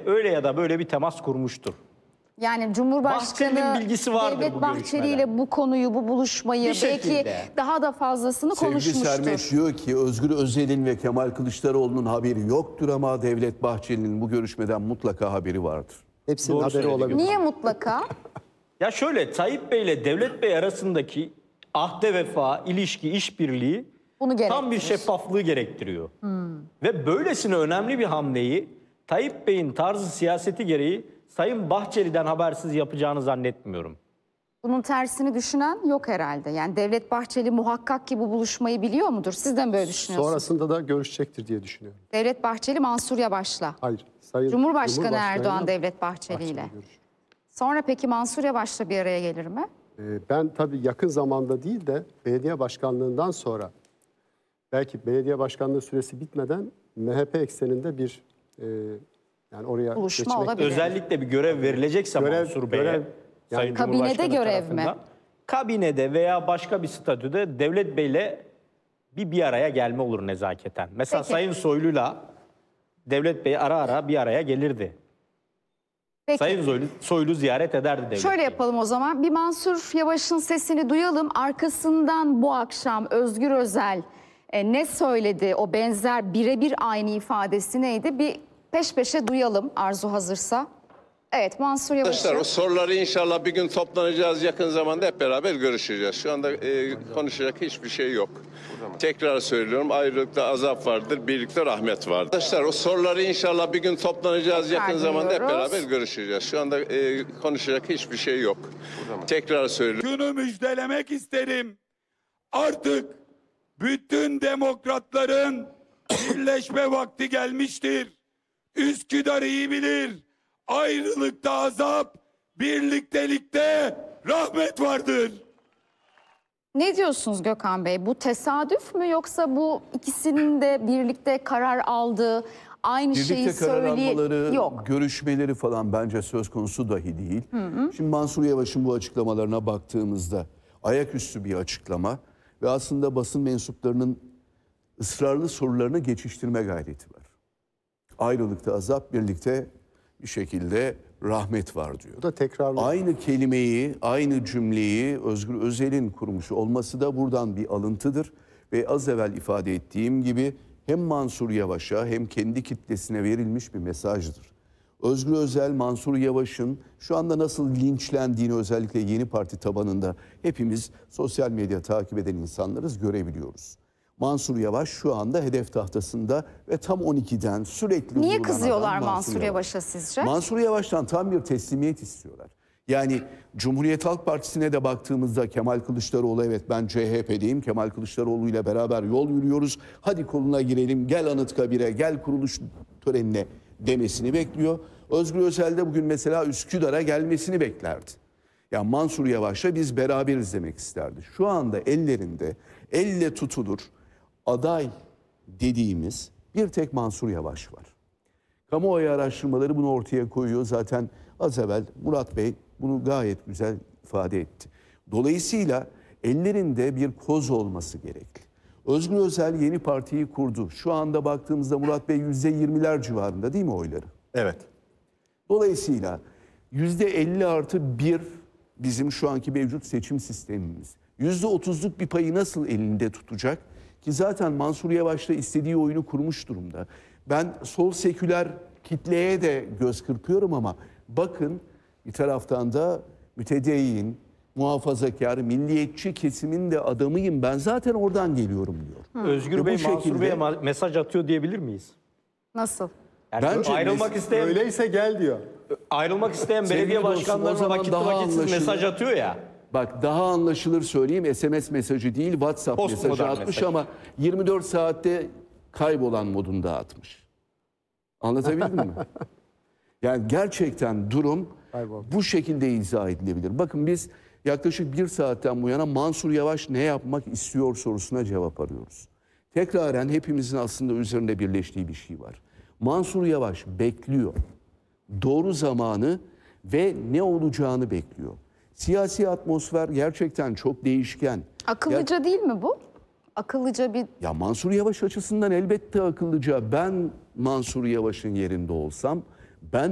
öyle ya da böyle bir temas kurmuştur. Yani Cumhurbaşkanı Bahçeli'nin bilgisi vardır Devlet bu Bahçeli ile görüşmeden. bu konuyu, bu buluşmayı Bir belki şekilde. daha da fazlasını Sevgili konuşmuştur. Sermet diyor ki Özgür Özel'in ve Kemal Kılıçdaroğlu'nun haberi yoktur ama Devlet Bahçeli'nin bu görüşmeden mutlaka haberi vardır. Hepsinin Doğru haberi söyledi olabilir. Niye mutlaka? Ya şöyle, Tayyip Bey ile Devlet Bey arasındaki ahde vefa, ilişki, işbirliği Bunu tam bir gerektirir. şeffaflığı gerektiriyor. Ve böylesine önemli bir hamleyi Tayyip Bey'in tarzı siyaseti gereği Sayın Bahçeli'den habersiz yapacağını zannetmiyorum. Bunun tersini düşünen yok herhalde. Yani Devlet Bahçeli muhakkak ki bu buluşmayı biliyor mudur? Siz de mi böyle düşünüyorsunuz? Sonrasında da görüşecektir diye düşünüyorum. Devlet Bahçeli Mansur Yavaş'la. Hayır. Sayın Cumhurbaşkanı Erdoğan Cumhurbaşkanı'yla Devlet Bahçeli ile. görüşüyor. Sonra peki Mansur Yavaş'la bir araya gelir mi? Ben tabii yakın zamanda değil de belediye başkanlığından sonra, belki belediye başkanlığı süresi bitmeden MHP ekseninde bir yani oraya Buluşma geçmek olabilir. Özellikle bir görev verilecekse Mansur Bey'e, görev, Sayın kabinede Cumhurbaşkanı görev mi? tarafından, kabinede veya başka bir statüde Devlet Bey'le bir araya gelme olur nezaketen. Mesela Peki. Sayın Soylu'yla Devlet Bey ara ara bir araya gelirdi. Peki. Sayın Soylu ziyaret ederdi Devlet Şöyle Bey'i. yapalım o zaman. Bir Mansur Yavaş'ın sesini duyalım. Arkasından bu akşam Özgür Özel ne söyledi? O benzer birebir aynı ifadesi neydi? Bir peş peşe duyalım arzu hazırsa. Evet, Mansur Arkadaşlar o Yavaş'ı. soruları inşallah bir gün toplanacağız, yakın zamanda hep beraber görüşeceğiz. Şu anda konuşacak hiçbir şey yok. Tekrar söylüyorum, ayrılıkta azap vardır, birlikte rahmet vardır. Arkadaşlar o soruları inşallah bir gün toplanacağız, yakın zamanda hep duyuyoruz. beraber görüşeceğiz. Şu anda konuşacak hiçbir şey yok. Tekrar söylüyorum. Şunu müjdelemek isterim. Artık bütün demokratların birleşme vakti gelmiştir. Üsküdar iyi bilir. Ayrılıkta azap, birliktelikte rahmet vardır. Ne diyorsunuz Gökhan Bey? Bu tesadüf mü yoksa bu ikisinin de birlikte karar aldığı, aynı şeyi Birlikte karar almaları, söyleyip... Yok. görüşmeleri falan bence söz konusu dahi değil. Şimdi Mansur Yavaş'ın bu açıklamalarına baktığımızda ayaküstü bir açıklama ve aslında basın mensuplarının ısrarlı sorularını geçiştirme gayreti var. Ayrılıkta azap, birlikte bir şekilde rahmet var diyor. Bu da tekrarlı. Aynı kelimeyi, aynı cümleyi Özgür Özel'in kurmuş olması da buradan bir alıntıdır. Ve az evvel ifade ettiğim gibi hem Mansur Yavaş'a hem kendi kitlesine verilmiş bir mesajdır. Özgür Özel, Mansur Yavaş'ın şu anda nasıl linçlendiğini özellikle Yeni Parti tabanında hepimiz sosyal medya takip eden insanlarız, görebiliyoruz. Mansur Yavaş şu anda hedef tahtasında ve tam 12'den sürekli Niye vurulan kızıyorlar adam Mansur Yavaş'a sizce? Mansur Yavaş'tan tam bir teslimiyet istiyorlar. Yani Cumhuriyet Halk Partisi'ne de baktığımızda Kemal Kılıçdaroğlu, evet ben CHP'deyim, Kemal Kılıçdaroğlu ile beraber yol yürüyoruz. Hadi koluna girelim, gel Anıtkabir'e, gel kuruluş törenine demesini bekliyor. Özgür Özel de bugün mesela Üsküdar'a gelmesini beklerdi. Ya Mansur Yavaş'la biz beraberiz demek isterdi. Şu anda ellerinde elle tutulur aday dediğimiz bir tek Mansur Yavaş var. Kamuoyu araştırmaları bunu ortaya koyuyor. Zaten az evvel Murat Bey bunu gayet güzel ifade etti. Dolayısıyla ellerinde bir koz olması gerekli. Özgür Özel yeni partiyi kurdu. Şu anda baktığımızda Murat Bey %20'ler civarında değil mi oyları? Evet. Dolayısıyla %50+1 bizim şu anki mevcut seçim sistemimiz. %30'luk bir payı nasıl elinde tutacak? Ki zaten Mansur Yavaş da istediği oyunu kurmuş durumda. Ben sol seküler kitleye de göz kırpıyorum ama bakın bir taraftan da mütedeyyin, muhafazakar, milliyetçi kesimin de adamıyım. Ben zaten oradan geliyorum diyor. Özgür Ve bu Bey Mansur şekilde- Bey'e mesaj atıyor diyebilir miyiz? Nasıl? Yani Bence ayrılmak isteyen Öyleyse gel diyor. belediye Sevgili dostum, o başkanlarına zaman vakitli daha vakitsiz anlaşılır. mesaj atıyor ya. Bak daha anlaşılır söyleyeyim, SMS mesajı değil WhatsApp Postmodern mesajı atmış mesaj. ama 24 saatte kaybolan modunda atmış. Anlatabildim mi? Yani gerçekten durum Kayboldu. bu şekilde izah edilebilir. Bakın biz yaklaşık bir saatten bu yana Mansur Yavaş ne yapmak istiyor sorusuna cevap arıyoruz. Tekraren hepimizin aslında üzerinde birleştiği bir şey var. Mansur Yavaş bekliyor. Doğru zamanı ve ne olacağını bekliyor. Siyasi atmosfer gerçekten çok değişken. Akıllıca değil mi bu? Akıllıca bir... Ya Mansur Yavaş açısından elbette akıllıca. Ben Mansur Yavaş'ın yerinde olsam ben